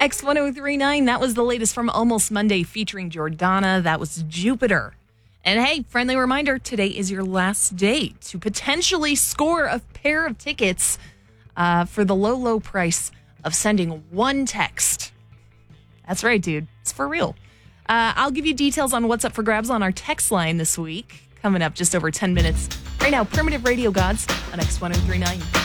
X1039, that was the latest from Almost Monday featuring Jordana. That was Jupiter. And hey, friendly reminder, today is your last day to potentially score a pair of tickets for the low, low price of sending one text. That's right, dude. It's for real. I'll give you details on what's up for grabs on our text line this week, coming up just over 10 minutes. Right now, Primitive Radio Gods on X1039.